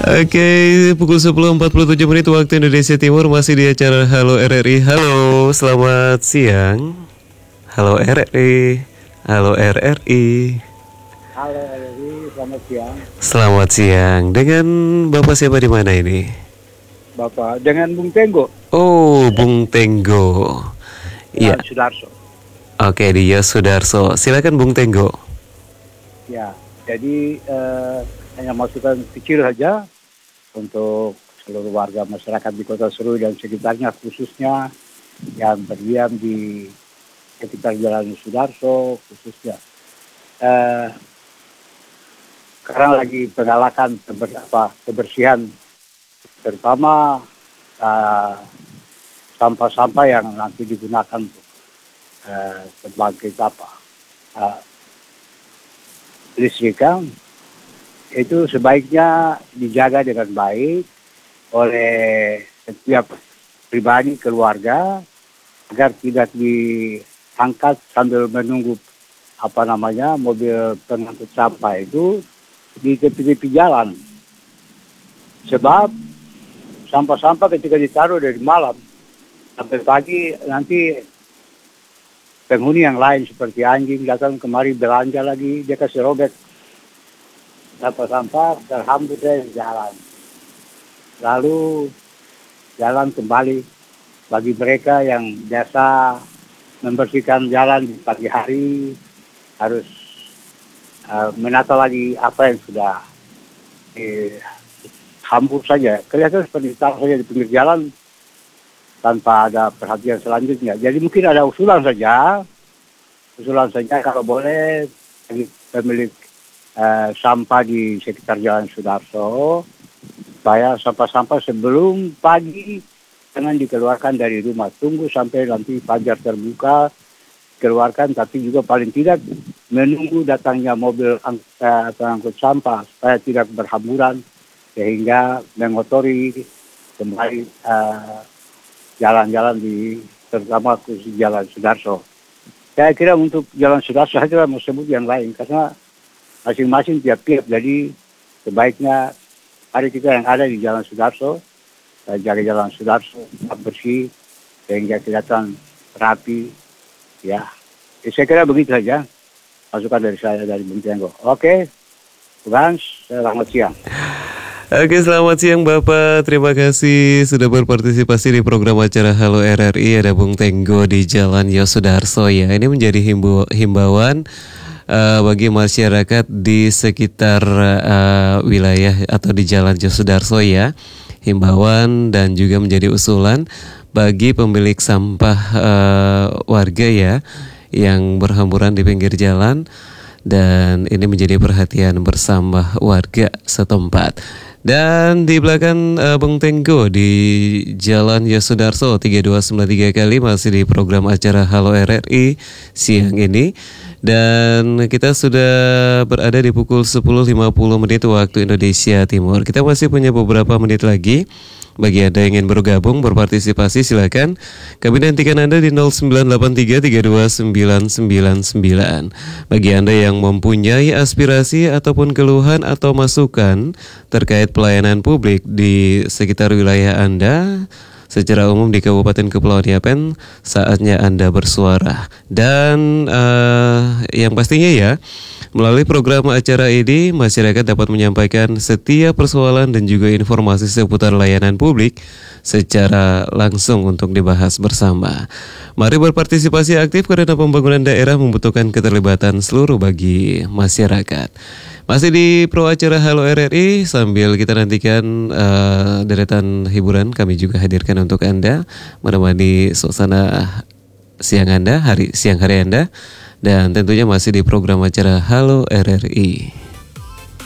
Oke, pukul 10.47 waktu Indonesia Timur, masih di acara Halo RRI. Halo, selamat siang. Halo RRI. Halo RRI. Halo RRI, selamat siang. Selamat siang. Dengan Bapak siapa di mana ini? Bapak dengan Bung Tenggo. Oh, Bung Tenggo. Iya. Sudarso. Oke, dia Sudarso. Silakan Bung Tenggo. Ya, jadi hanya masukan kecil saja untuk seluruh warga masyarakat di Kota Serui dan sekitarnya, khususnya yang berdiam di sekitar Jalan Sudarso khususnya. Sekarang lagi penggalakan kebersihan, terutama sampah-sampah yang nanti digunakan untuk sebagai listrikan. Itu sebaiknya dijaga dengan baik oleh setiap pribadi keluarga agar tidak diangkat sambil menunggu mobil pengangkut sampah itu di tepi-tepi jalan. Sebab sampah-sampah ketika ditaruh dari malam sampai pagi, nanti penghuni yang lain seperti anjing datang kemari belanja lagi, dia kasih robek sampah-sampah terhambur dari jalan. Lalu jalan kembali bagi mereka yang biasa membersihkan jalan di pagi hari, harus menata lagi apa yang sudah hambur saja. Kelihatan seperti taruh saja di pinggir jalan tanpa ada perhatian selanjutnya. Jadi mungkin ada usulan saja kalau boleh bagi pemilik sampah di sekitar Jalan Sudarso, supaya sampah-sampah sebelum pagi jangan dikeluarkan dari rumah. Tunggu sampai nanti fajar terbuka, keluarkan, tapi juga paling tidak menunggu datangnya mobil pengangkut sampah supaya tidak berhamburan sehingga mengotori kembali jalan-jalan terutama khusus Jalan Sudarso. Saya kira untuk Jalan Sudarso saja mau sebut yang lain karena masing-masing tiap pihak. Jadi sebaiknya hari kita yang ada di Jalan Sudarso, jaga Jalan Sudarso tetap bersih sehingga kelihatan rapi. Ya, saya kira begitu saja masukan dari saya, dari Bung Tenggo. Oke, Tuhan, selamat siang. Oke, selamat siang Bapak. Terima kasih sudah berpartisipasi di program acara Halo RRI. Ada Bung Tenggo di Jalan Yosudarso ya. Ini menjadi himbauan bagi masyarakat di sekitar wilayah atau di Jalan Yosudarso ya. Himbauan dan juga menjadi usulan bagi pemilik sampah warga ya yang berhamburan di pinggir jalan, dan ini menjadi perhatian bersama warga setempat. Dan di belakang Bung Tenggo di Jalan Yosudarso 3293 kali masih di program acara Halo RRI siang ini. Dan kita sudah berada di pukul 10.50 waktu Indonesia Timur. Kita masih punya beberapa menit lagi. Bagi Anda yang ingin bergabung, berpartisipasi, silakan. Kami nantikan Anda di 0983329999. Bagi Anda yang mempunyai aspirasi ataupun keluhan atau masukan terkait pelayanan publik di sekitar wilayah Anda, secara umum di Kabupaten Kepulauan Yapen, saatnya Anda bersuara. Dan yang pastinya ya, melalui program acara ini, masyarakat dapat menyampaikan setiap persoalan dan juga informasi seputar layanan publik secara langsung untuk dibahas bersama. Mari berpartisipasi aktif karena pembangunan daerah membutuhkan keterlibatan seluruh bagi masyarakat. Masih di pro acara Halo RRI, sambil kita nantikan deretan hiburan kami juga hadirkan untuk Anda, menemani suasana siang hari Anda, dan tentunya masih di program acara Halo RRI.